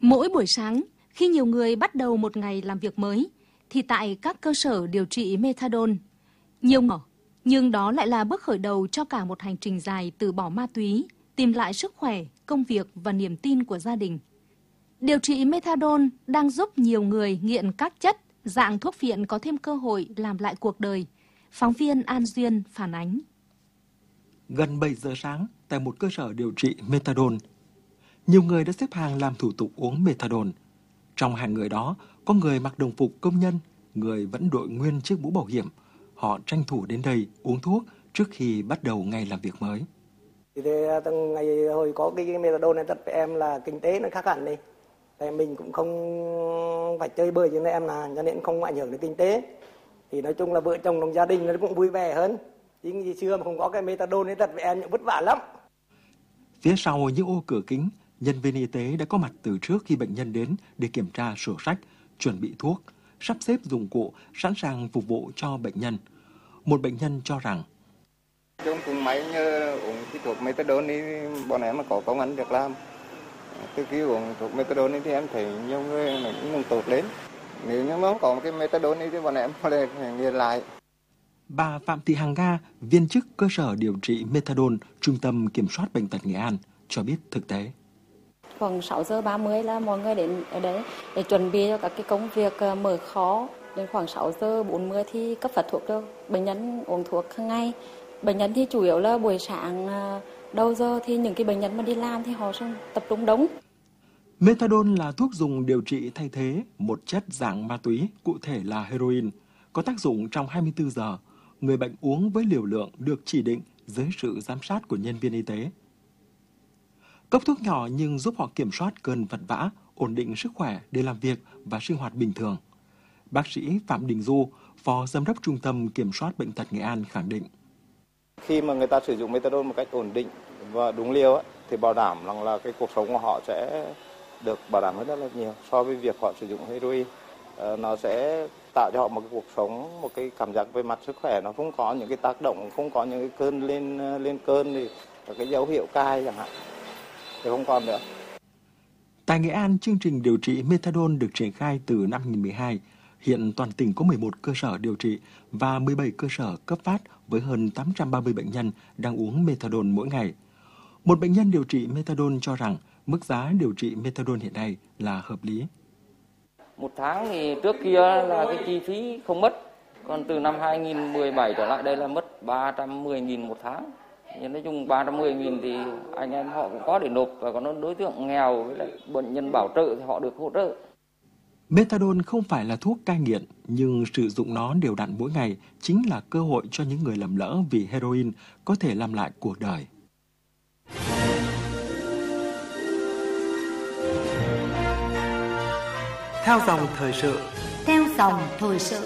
Mỗi buổi sáng, khi nhiều người bắt đầu một ngày làm việc mới, thì tại các cơ sở điều trị methadone, nhiều ngỏ, nhưng đó lại là bước khởi đầu cho cả một hành trình dài từ bỏ ma túy, tìm lại sức khỏe, công việc và niềm tin của gia đình. Điều trị methadone đang giúp nhiều người nghiện các chất, dạng thuốc phiện có thêm cơ hội làm lại cuộc đời. Phóng viên An Duyên phản ánh. Gần 7 giờ sáng, tại một cơ sở điều trị methadone, nhiều người đã xếp hàng làm thủ tục uống methadone. Trong hàng người đó, có người mặc đồng phục công nhân, người vẫn đội nguyên chiếc mũ bảo hiểm. Họ tranh thủ đến đây uống thuốc trước khi bắt đầu ngày làm việc mới. Thì từng ngày hồi có cái methadone này thật với em là kinh tế nó khác hẳn đi. Tại mình cũng không phải chơi bời như em là, cho nên không ảnh hưởng đến kinh tế. Thì nói chung là vợ chồng trong gia đình nó cũng vui vẻ hơn. Chứ như xưa mà không có cái methadone này thật với em cũng vất vả lắm. Phía sau những ô cửa kính, nhân viên y tế đã có mặt từ trước khi bệnh nhân đến để kiểm tra sổ sách, chuẩn bị thuốc, sắp xếp dụng cụ, sẵn sàng phục vụ cho bệnh nhân. Một bệnh nhân cho rằng: Chúng cũng may nhờ uống cái thuốc methadone thì bọn em mà có công ăn việc làm. Từ khi uống thuốc methadone thì em thấy nhiều người cũng tốt lên. Nếu như mà không có cái methadone thì bọn em có thể nghiện lại. Bà Phạm Thị Hằng Nga, viên chức cơ sở điều trị methadone, Trung tâm Kiểm soát Bệnh tật Nghệ An, cho biết thực tế. Khoảng 6 giờ 30 là mọi người đến ở đấy để chuẩn bị cho các cái công việc mở kho. Đến khoảng 6 giờ 40 thì cấp phát thuốc cho bệnh nhân uống thuốc hàng ngày. Bệnh nhân thì chủ yếu là buổi sáng đầu giờ thì những cái bệnh nhân mà đi làm thì họ sẽ tập trung đông. Methadone là thuốc dùng điều trị thay thế một chất dạng ma túy, cụ thể là heroin, có tác dụng trong 24 giờ. Người bệnh uống với liều lượng được chỉ định dưới sự giám sát của nhân viên y tế. Cốc thuốc nhỏ nhưng giúp họ kiểm soát cơn vật vã, ổn định sức khỏe để làm việc và sinh hoạt bình thường. Bác sĩ Phạm Đình Du, Phó Giám đốc Trung tâm Kiểm soát Bệnh tật Nghệ An khẳng định. Khi mà người ta sử dụng methadone một cách ổn định và đúng liều thì bảo đảm rằng là cái cuộc sống của họ sẽ được bảo đảm hơn rất là nhiều so với việc họ sử dụng heroin. Nó sẽ tạo cho họ một cái cuộc sống, một cái cảm giác về mặt sức khỏe nó không có những cái tác động, không có những cái cơn lên cơn thì cái dấu hiệu cai chẳng hạn thì không còn nữa. Tại Nghệ An, chương trình điều trị methadone được triển khai từ năm 2012. Hiện toàn tỉnh có 11 cơ sở điều trị và 17 cơ sở cấp phát với hơn 830 bệnh nhân đang uống methadone mỗi ngày. Một bệnh nhân điều trị methadone cho rằng mức giá điều trị methadone hiện nay là hợp lý. Một tháng thì trước kia là cái chi phí không mất, còn từ năm 2017 trở lại đây là mất 310.000 một tháng. Nhưng nói chung 310.000 thì anh em họ cũng có để nộp, và có đối tượng nghèo với lại bệnh nhân bảo trợ thì họ được hỗ trợ. Methadone không phải là thuốc cai nghiện, nhưng sử dụng nó đều đặn mỗi ngày chính là cơ hội cho những người lầm lỡ vì heroin có thể làm lại cuộc đời. Theo dòng thời sự. Theo dòng thời sự.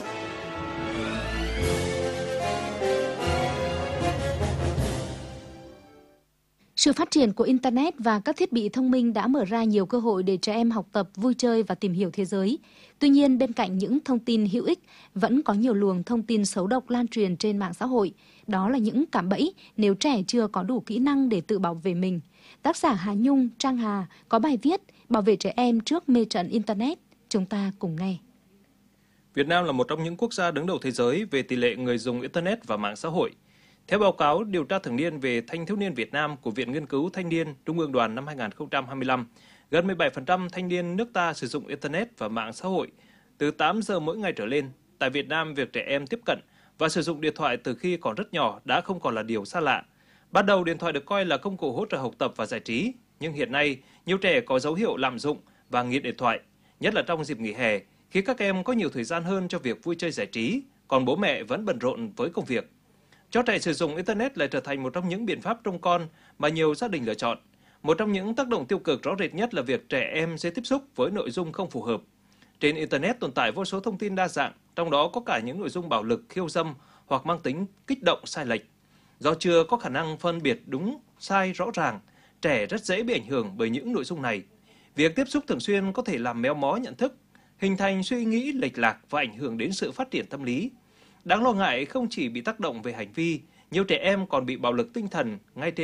Sự phát triển của Internet và các thiết bị thông minh đã mở ra nhiều cơ hội để trẻ em học tập, vui chơi và tìm hiểu thế giới. Tuy nhiên, bên cạnh những thông tin hữu ích, vẫn có nhiều luồng thông tin xấu độc lan truyền trên mạng xã hội. Đó là những cạm bẫy nếu trẻ chưa có đủ kỹ năng để tự bảo vệ mình. Tác giả Hà Nhung, Trang Hà có bài viết Bảo vệ trẻ em trước mê trận Internet. Chúng ta cùng nghe. Việt Nam là một trong những quốc gia đứng đầu thế giới về tỷ lệ người dùng Internet và mạng xã hội. Theo báo cáo điều tra thường niên về thanh thiếu niên Việt Nam của Viện Nghiên cứu Thanh niên Trung ương Đoàn năm 2025, gần 17% thanh niên nước ta sử dụng Internet và mạng xã hội từ 8 giờ mỗi ngày trở lên. Tại Việt Nam, việc trẻ em tiếp cận và sử dụng điện thoại từ khi còn rất nhỏ đã không còn là điều xa lạ. Ban đầu, điện thoại được coi là công cụ hỗ trợ học tập và giải trí, nhưng hiện nay, nhiều trẻ có dấu hiệu lạm dụng và nghiện điện thoại, nhất là trong dịp nghỉ hè, khi các em có nhiều thời gian hơn cho việc vui chơi giải trí, còn bố mẹ vẫn bận rộn với công việc. Cho trẻ sử dụng Internet lại trở thành một trong những biện pháp trông con mà nhiều gia đình lựa chọn. Một trong những tác động tiêu cực rõ rệt nhất là việc trẻ em dễ tiếp xúc với nội dung không phù hợp. Trên Internet tồn tại vô số thông tin đa dạng, trong đó có cả những nội dung bạo lực, khiêu dâm hoặc mang tính kích động sai lệch. Do chưa có khả năng phân biệt đúng, sai rõ ràng, trẻ rất dễ bị ảnh hưởng bởi những nội dung này. Việc tiếp xúc thường xuyên có thể làm méo mó nhận thức, hình thành suy nghĩ lệch lạc và ảnh hưởng đến sự phát triển tâm lý. Đáng lo ngại không chỉ bị tác động về hành vi, nhiều trẻ em còn bị bạo lực tinh thần ngay trên